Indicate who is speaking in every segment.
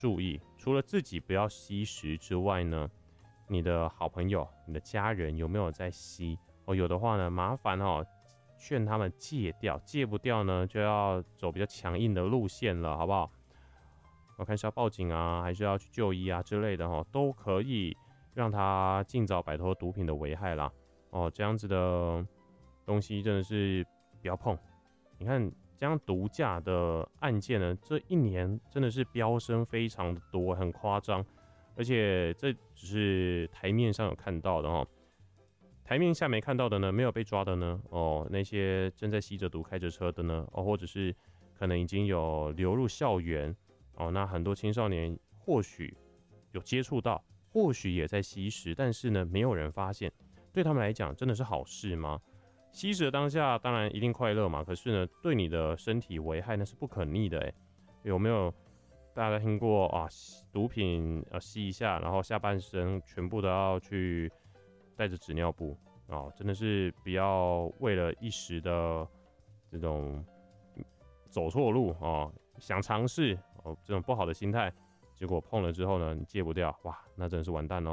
Speaker 1: 注意，除了自己不要吸食之外呢，你的好朋友、你的家人有没有在吸？有的话呢，麻烦劝他们戒掉，戒不掉呢，就要走比较强硬的路线了，好不好？我看是要报警啊，还是要去就医啊之类的都可以让他尽早摆脱毒品的危害啦。这样子的东西真的是不要碰。你看这样毒驾的案件呢，这一年真的是飙升非常的多，很夸张。而且这只是台面上有看到的台面下没看到的呢，没有被抓的呢，那些正在吸着毒开着车的呢，或者是可能已经有流入校园，那很多青少年或许有接触到，或许也在吸食，但是呢，没有人发现，对他们来讲真的是好事吗？吸食的当下当然一定快乐嘛，可是呢，对你的身体危害那是不可逆的有没有大家听过啊？毒品吸一下，然后下半身全部都要去带着纸尿布真的是不要为了一时的这种走错路想尝试这种不好的心态，结果碰了之后呢，你戒不掉，哇，那真的是完蛋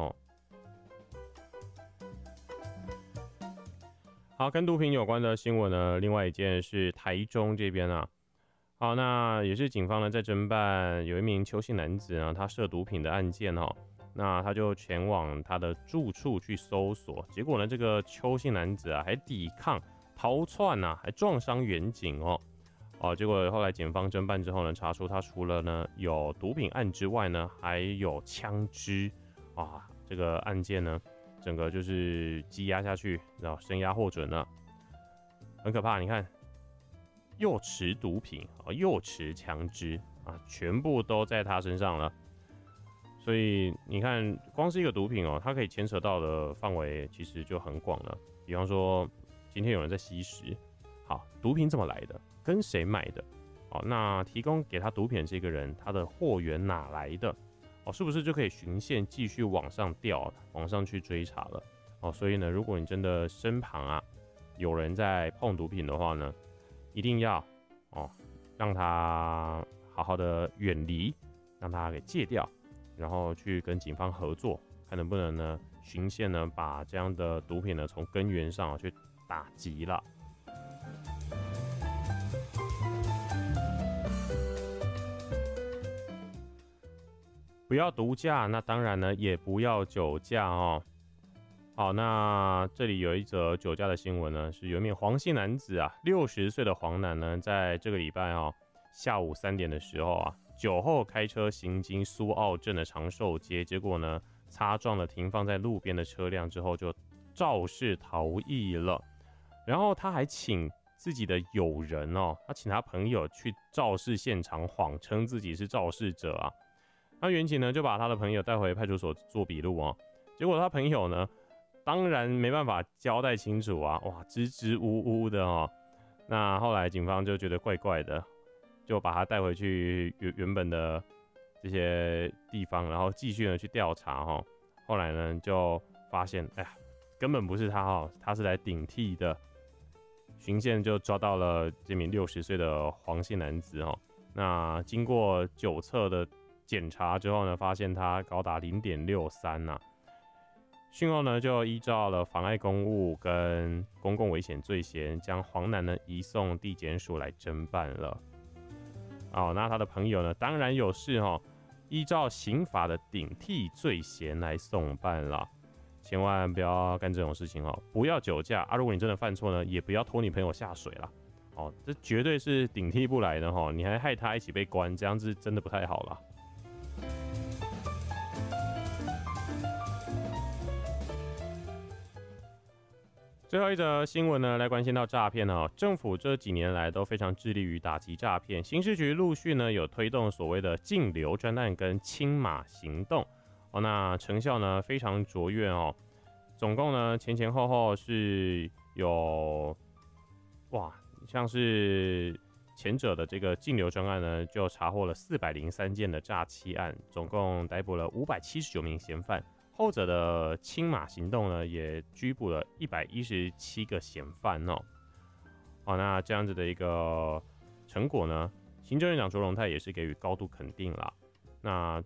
Speaker 1: 好，跟毒品有关的新闻呢，另外一件是台中这边啊。好，那也是警方呢在侦办有一名邱姓男子他涉毒品的案件那他就前往他的住处去搜索，结果呢这个邱姓男子还抵抗逃窜还撞伤员警结果后来检方侦办之后呢，查出他除了呢有毒品案之外呢，还有枪支这个案件呢整个就是羁押下去，然后声押获准了，很可怕。你看，又持毒品又持枪支全部都在他身上了。所以你看，光是一个毒品它可以牵扯到的范围其实就很广了。比方说，今天有人在吸食，好，毒品怎么来的？跟谁买的？那提供给他毒品的这个人，他的货源哪来的？是不是就可以循线继续往上调，往上去追查了？所以呢，如果你真的身旁有人在碰毒品的话呢，一定要让他好好的远离，让他给戒掉，然后去跟警方合作，看能不能呢循线呢把这样的毒品呢从根源上去打击了。不要毒驾，那当然呢也不要酒驾好，那这里有一则酒驾的新闻呢，是有一名黄姓男子60岁的黄男呢，在这个礼拜下午3点的时候酒后开车行经苏澳镇的长寿街，结果呢擦撞了停放在路边的车辆之后，就肇事逃逸了。然后他还请自己的友人他请他朋友去肇事现场，谎称自己是肇事者那员警呢就把他的朋友带回派出所做笔录结果他朋友呢当然没办法交代清楚哇，支支吾吾的那后来警方就觉得怪怪的，就把他带回去原本的这些地方，然后继续呢去调查后来呢就发现，哎呀，根本不是他他是来顶替的。巡线就抓到了这名60岁的黄姓男子那经过酒测的检查之后呢，发现他高达 0.63讯后呢就依照了妨碍公务跟公共危险罪嫌，将黄男呢移送地检署来侦办了。那他的朋友呢当然有事依照刑法的顶替罪嫌来送办了。千万不要干这种事情不要酒驾如果你真的犯错呢，也不要拖你朋友下水啦这绝对是顶替不来的你还害他一起被关，这样子真的不太好啦。最后一则新闻呢，来关心到诈骗政府这几年来都非常致力于打击诈骗，刑事局陆续呢有推动所谓的禁流专案跟清码行动那成效呢非常卓越总共呢前后后是有像是前者的这个禁流专案呢，就查获了403件的诈欺案，总共逮捕了579名嫌犯。后者的清码行动呢，也拘捕了117个嫌犯那这样子的一个成果呢，行政院长卓荣泰也是给予高度肯定啦。那